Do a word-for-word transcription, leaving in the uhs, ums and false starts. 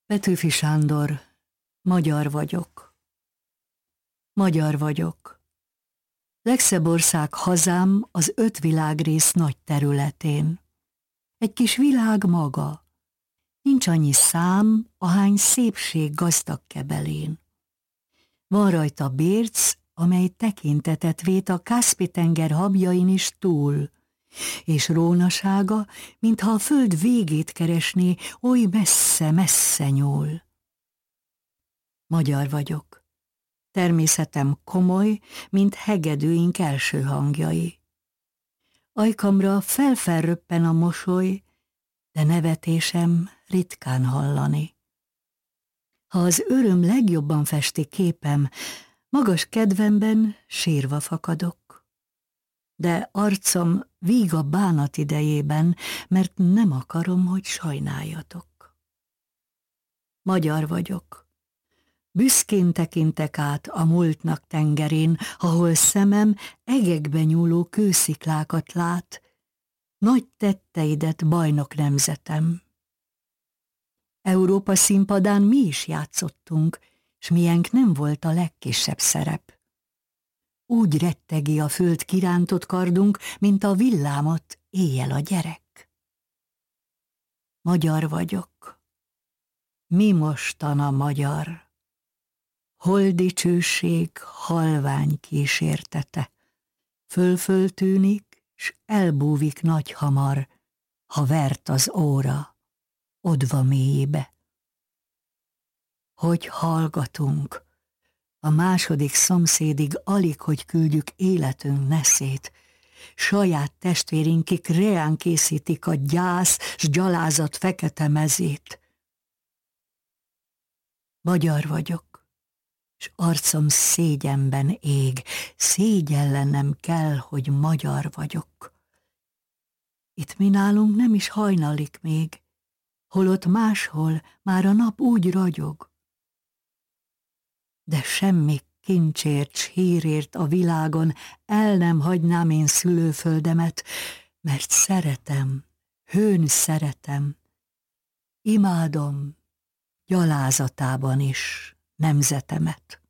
Petőfi Sándor, magyar vagyok. Magyar vagyok. Legszebb ország hazám az öt világrész nagy területén. Egy kis világ maga. Nincs annyi szám, ahány szépség gazdag kebelén. Van rajta bérc, amely tekintetet vét a Kaszpi-tenger habjain is túl, és rónasága, mintha a föld végét keresné, oly messze-messze nyúl. Magyar vagyok. Természetem komoly, mint hegedűink első hangjai. Ajkamra felfelröppen a mosoly, de nevetésem ritkán hallani. Ha az öröm legjobban festi képem, magas kedvemben sírva fakadok. De arcom víg a bánat idejében, mert nem akarom, hogy sajnáljatok. Magyar vagyok. Büszkén tekintek át a múltnak tengerén, ahol szemem egekbe nyúló kősziklákat lát, nagy tetteidet bajnok nemzetem. Európa színpadán mi is játszottunk, s miénk nem volt a legkisebb szerep. Úgy rettegi a föld kirántott kardunk, mint a villámot éjjel a gyerek. Magyar vagyok. Mi mostan a magyar? Hol dicsőség halvány kísértete, föl-föl tűnik, s elbúvik nagy hamar, ha vert az óra, odva mélyébe. Hogy hallgatunk, a második szomszédig alig, hogy küldjük életünk neszét, saját testvérink, kik reán készítik a gyász s gyalázat fekete mezét. Magyar vagyok, s arcom szégyenben ég, szégyellenem kell, hogy magyar vagyok. Itt mi nálunk nem is hajnalik még, holott máshol már a nap úgy ragyog. De semmi kincsért s hírért a világon el nem hagynám én szülőföldemet, mert szeretem, hőn szeretem, imádom gyalázatában is nemzetemet.